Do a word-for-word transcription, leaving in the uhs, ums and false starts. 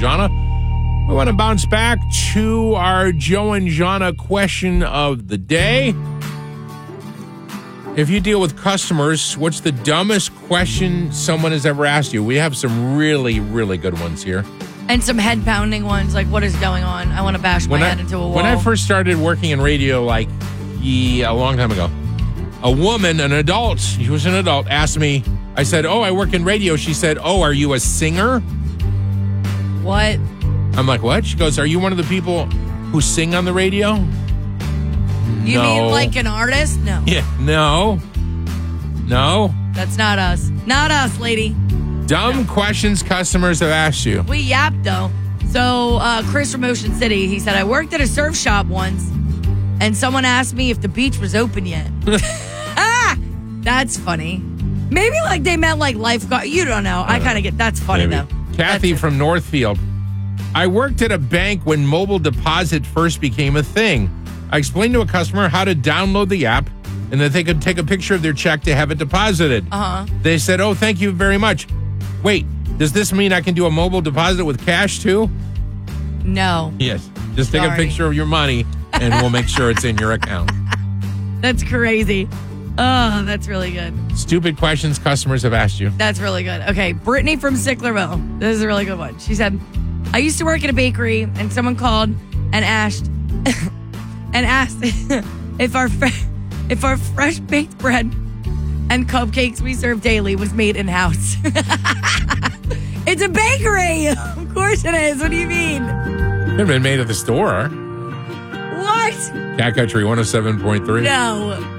Jana. We want to bounce back to our Joe and Jana question of the day. If you deal with customers, what's the dumbest question someone has ever asked you? We have some really, really good ones here. And some head-pounding ones, like, what is going on? I want to bash my When I, head into a wall. When I first started working in radio, like, yeah, a long time ago, a woman, an adult, she was an adult, asked me, I said, oh, I work in radio. She said, oh, are you a singer? What? I'm like, what? She goes, are you one of the people who sing on the radio? You no. mean like an artist? No. Yeah, no. No. That's not us. Not us, lady. Dumb No. questions customers have asked you. We yapped, though. So, uh, Chris from Ocean City, he said, I worked at a surf shop once, and someone asked me if the beach was open yet. Ah! That's funny. Maybe like they meant like lifeguard. You don't know. I, I kind of get, that's funny, Maybe. though. Kathy That's from Northfield. I worked at a bank when mobile deposit first became a thing. I explained to a customer how to download the app and that they could take a picture of their check to have it deposited. Uh-huh. They said, oh, thank you very much. Wait, does this mean I can do a mobile deposit with cash too? No. Yes. Just take Sorry. a picture of your money and we'll make sure it's in your account. That's crazy. Oh, that's really good. Stupid questions customers have asked you. That's really good. Okay, Brittany from Sicklerville. This is a really good one. She said, I used to work at a bakery, and someone called and asked and asked if our fre- if our fresh baked bread and cupcakes we serve daily was made in house. It's a bakery. Of course it is. What do you mean? Could have been made at the store. What? Cat Country one oh seven point three. No.